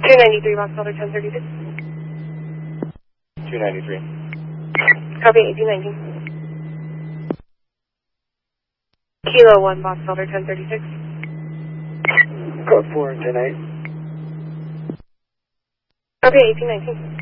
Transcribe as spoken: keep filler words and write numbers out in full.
two ninety-three, Box Delta ten thirty-six. two ninety-three. Copy, eighteen nineteen. Kilo one, Box Delta ten thirty-six. Code four, ten eight. Copy, eighteen nineteen.